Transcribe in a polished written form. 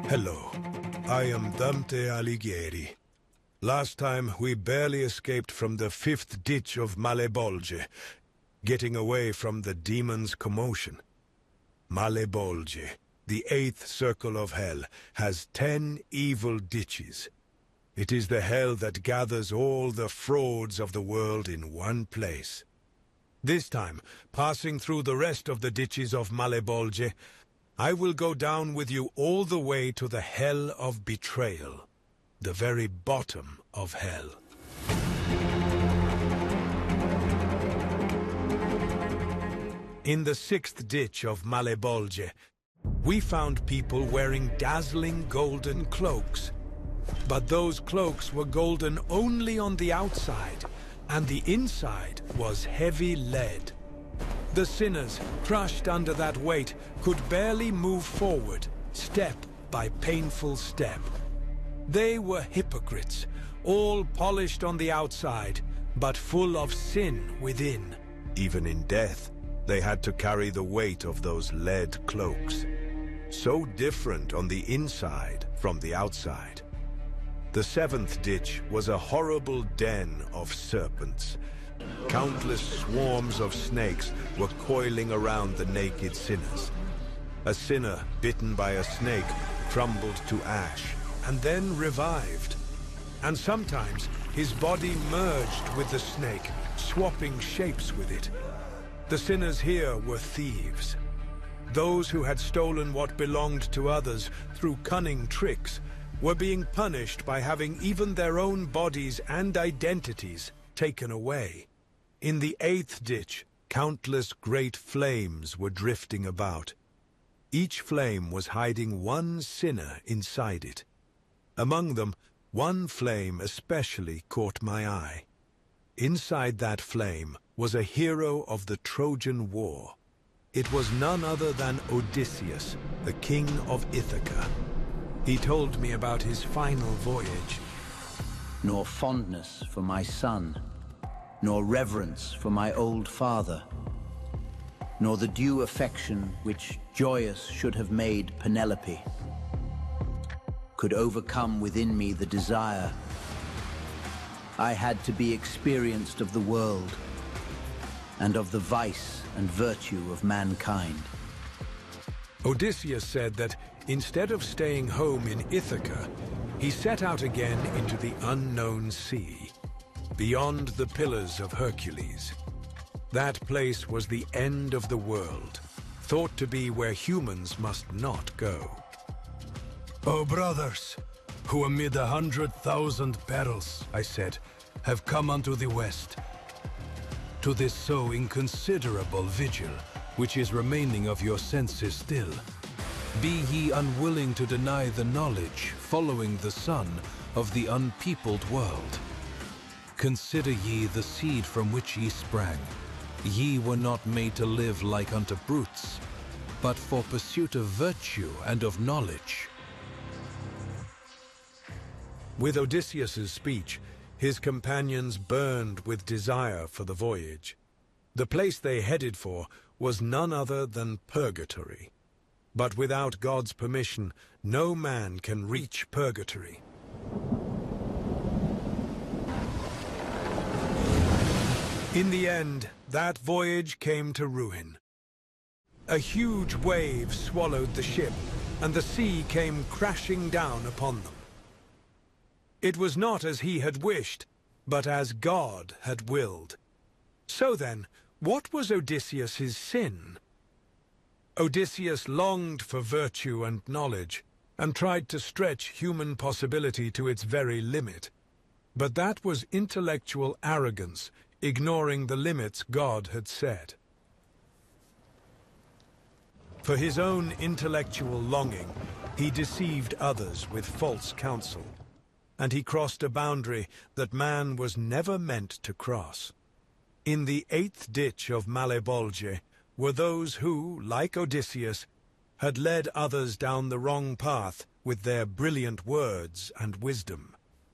Hello, I am Dante Alighieri. Last time we barely escaped from the 5th ditch of Malebolge, getting away from the demon's commotion. Malebolge, the 8th circle of hell, has 10 evil ditches. It is the hell that gathers all the frauds of the world in one place. This time, passing through the rest of the ditches of Malebolge, I will go down with you all the way to the hell of betrayal, the very bottom of hell. In the 6th ditch of Malebolge, we found people wearing dazzling golden cloaks. But those cloaks were golden only on the outside, and the inside was heavy lead. The sinners, crushed under that weight, could barely move forward, step by painful step. They were hypocrites, all polished on the outside, but full of sin within. Even in death, they had to carry the weight of those lead cloaks. So different on the inside from the outside. The 7th ditch was a horrible den of serpents. Countless swarms of snakes were coiling around the naked sinners. A sinner bitten by a snake crumbled to ash and then revived. And sometimes his body merged with the snake, swapping shapes with it. The sinners here were thieves. Those who had stolen what belonged to others through cunning tricks were being punished by having even their own bodies and identities taken away. In the 8th ditch, countless great flames were drifting about. Each flame was hiding one sinner inside it. Among them, one flame especially caught my eye. Inside that flame was a hero of the Trojan War. It was none other than Odysseus, the king of Ithaca. He told me about his final voyage. Nor fondness for my son, nor reverence for my old father, nor the due affection which joyous should have made Penelope, could overcome within me the desire. I had to be experienced of the world, and of the vice and virtue of mankind. Odysseus said that instead of staying home in Ithaca, he set out again into the unknown sea, beyond the Pillars of Hercules. That place was the end of the world, thought to be where humans must not go. "O brothers, who amid 100,000 perils," I said, "have come unto the west, to this so inconsiderable vigil, which is remaining of your senses still. Be ye unwilling to deny the knowledge, following the sun, of the unpeopled world. Consider ye the seed from which ye sprang. Ye were not made to live like unto brutes, but for pursuit of virtue and of knowledge." With Odysseus's speech, his companions burned with desire for the voyage. The place they headed for was none other than purgatory. But without God's permission, no man can reach purgatory. In the end, that voyage came to ruin. A huge wave swallowed the ship, and the sea came crashing down upon them. It was not as he had wished, but as God had willed. So then, what was Odysseus's sin? Odysseus longed for virtue and knowledge, and tried to stretch human possibility to its very limit. But that was intellectual arrogance, ignoring the limits God had set. For his own intellectual longing, he deceived others with false counsel, and he crossed a boundary that man was never meant to cross. In the 8th ditch of Malebolge were those who, like Odysseus, had led others down the wrong path with their brilliant words and wisdom.